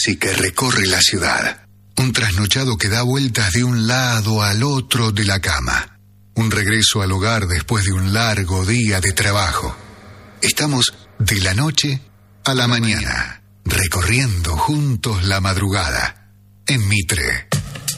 taxi que recorre la ciudad. Un trasnochado que da vueltas de un lado al otro de la cama. Un regreso al hogar después de un largo día de trabajo. Estamos de la noche a la mañana, recorriendo juntos la madrugada en Mitre.